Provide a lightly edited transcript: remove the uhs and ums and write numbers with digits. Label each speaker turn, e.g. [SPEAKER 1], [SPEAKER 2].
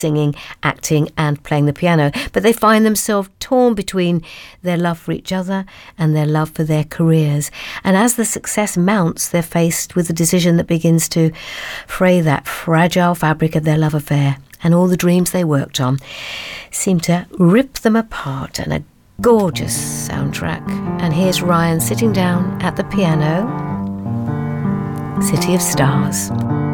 [SPEAKER 1] singing, acting and playing the piano, but they find themselves torn between their love for each other and their love for their careers. And as the success mounts, they're faced with a decision that begins to fray that fragile fabric of their love affair, and all the dreams they worked on seem to rip them apart. And a gorgeous soundtrack. And here's Ryan sitting down at the piano. City of Stars.